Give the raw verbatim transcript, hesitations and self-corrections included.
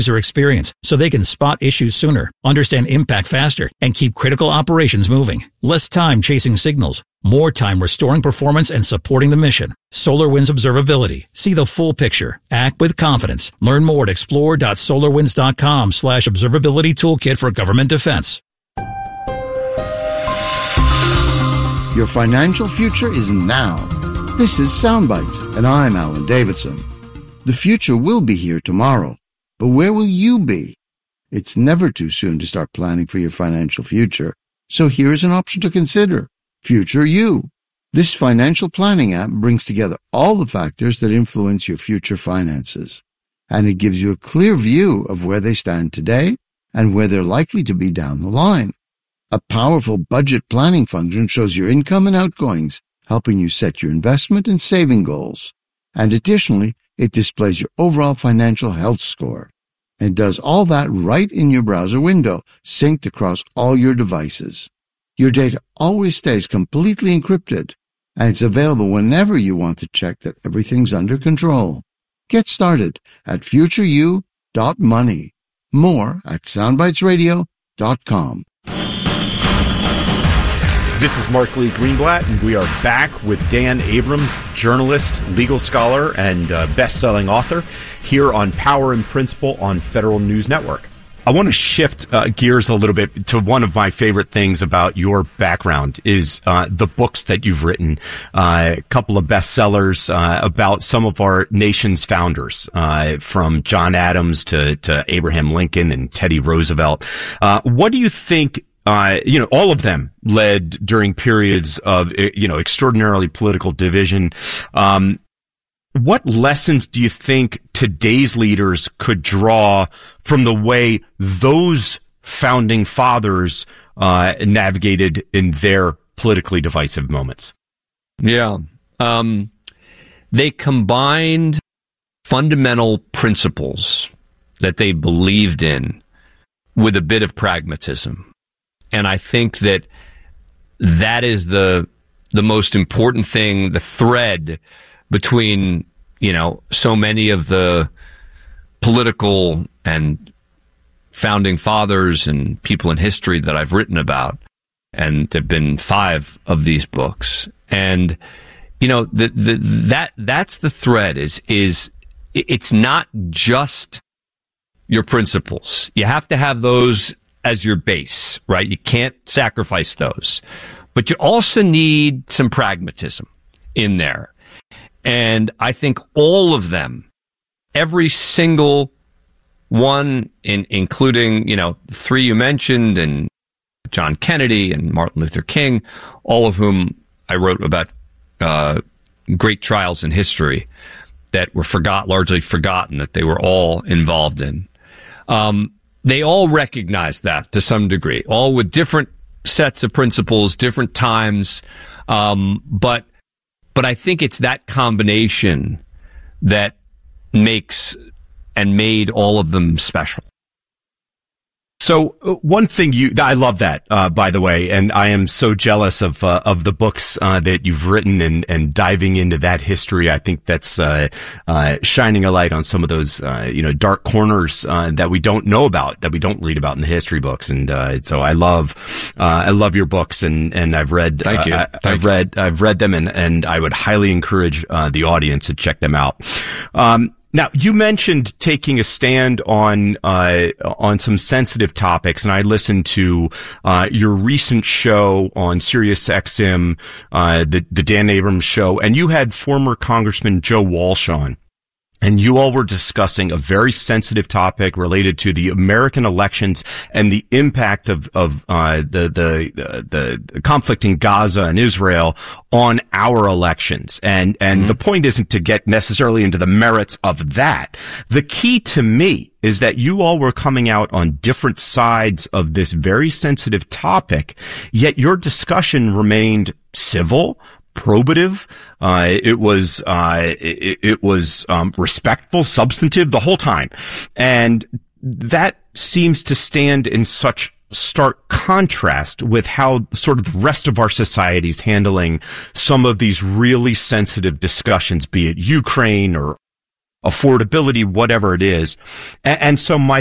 user experience so they can spot issues sooner, understand impact faster, and keep critical operations moving. Less time chasing signals, more time restoring performance and supporting the mission. SolarWinds Observability. See the full picture. Act with confidence. Learn more at explore.solarwinds.com slash observability toolkit for government defense. Your financial future is now. This is Soundbites, and I'm Alan Davidson. The future will be here tomorrow, but where will you be? It's never too soon to start planning for your financial future, so here's an option to consider. Future You. This financial planning app brings together all the factors that influence your future finances, and it gives you a clear view of where they stand today and where they're likely to be down the line. A powerful budget planning function shows your income and outgoings, helping you set your investment and saving goals. And additionally, it displays your overall financial health score. It does all that right in your browser window, synced across all your devices. Your data always stays completely encrypted, and it's available whenever you want to check that everything's under control. Get started at future you dot money. More at soundbites radio dot com. This is Mark Lee Greenblatt, and we are back with Dan Abrams, journalist, legal scholar, and uh, best-selling author, here on Power and Principle on Federal News Network. I want to shift uh, gears a little bit to one of my favorite things about your background is uh, the books that you've written, uh, a couple of bestsellers uh, about some of our nation's founders, uh, from John Adams to, to Abraham Lincoln and Teddy Roosevelt. Uh, what do you think? Uh, you know, all of them led during periods of, you know, extraordinarily political division. Um, what lessons do you think today's leaders could draw from the way those founding fathers, uh, navigated in their politically divisive moments? Yeah. Um, they combined fundamental principles that they believed in with a bit of pragmatism. And I think that that is the the most important thing, the thread between, you know, so many of the political and founding fathers and people in history that I've written about. And there have been five of these books. And, you know, the, the, that that's the thread is is it's not just your principles. You have to have those as your base, right? You can't sacrifice those. But you also need some pragmatism in there. And I think all of them, every single one, in, including, you know, the three you mentioned, and John Kennedy and Martin Luther King, all of whom I wrote about uh, great trials in history that were forgot, largely forgotten, that they were all involved in. Um, They all recognize that to some degree, all with different sets of principles, different times. Um, but, but I think it's that combination that makes and made all of them special. So uh, one thing you, I love that, uh, by the way, and I am so jealous of, uh, of the books, uh, that you've written and, and diving into that history. I think that's, uh, uh, shining a light on some of those, uh, you know, dark corners, uh, that we don't know about, that we don't read about in the history books. And, uh, so I love, uh, I love your books, and, and I've read, Thank you. Uh, Thank I've you. read, I've read them, and, and I would highly encourage, uh, the audience to check them out. Um, Now, you mentioned taking a stand on uh on some sensitive topics, and I listened to uh your recent show on Sirius X M, uh the the Dan Abrams show, and you had former Congressman Joe Walsh on. And you all were discussing a very sensitive topic related to the American elections and the impact of, of, uh, the, the, the, the conflict in Gaza and Israel on our elections. And, and mm-hmm. the point isn't to get necessarily into the merits of that. The key to me is that you all were coming out on different sides of this very sensitive topic, yet your discussion remained civil, probative. Uh, it was, uh, it, it was, um, respectful, substantive the whole time. And that seems to stand in such stark contrast with how sort of the rest of our society is handling some of these really sensitive discussions, be it Ukraine or affordability, whatever it is. And, and so my